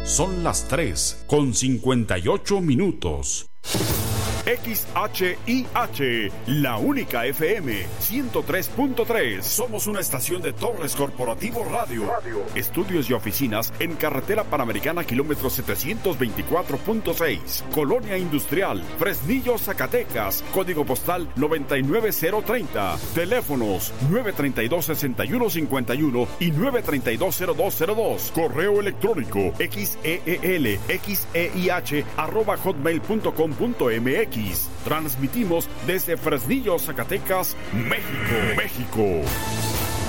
Son las 3:58. XHIH, la única FM 103.3. Somos una estación de Torres Corporativo Radio. Estudios y oficinas en Carretera Panamericana, kilómetro 724.6. Colonia Industrial, Fresnillo, Zacatecas. Código postal 99030. Teléfonos 932-6151 y 932-0202. Correo electrónico xeelxeih@hotmail.com.mx. Transmitimos desde Fresnillo, Zacatecas, México.